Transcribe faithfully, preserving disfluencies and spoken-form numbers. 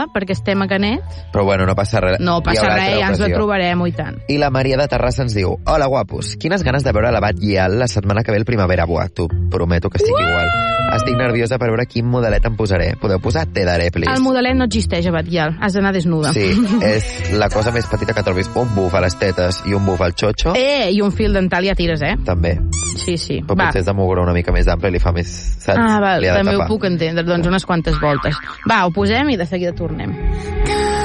desnuda perquè estem a Canet. Però bueno, no passa res. No passa res, ja ens la trobarem, i tant. I la Maria de Terrassa ens diu: hola, guapos, quines ganes de veure l'abat Gial la setmana que ve el Primavera. Buah, t'ho prometo que estic igual. Estic nerviosa per veure quin modelet em posaré. Podeu posar? Te daré, please. El modelet no existeix, abat Gial. Has d'anar desnuda. Sí, és la cosa més petita que trobis. Un buf a les tetes i un buf al xotxo. Eh, i un fil dental ja tires, eh? També. Sí, sí. Però Va. potser és de mogre una mica més ample i li fa més... Saps? Ah, val, Li ha de també tapar. ho puc entendre, doncs unes quantes voltes. Va, ho posem i de seguida tornem.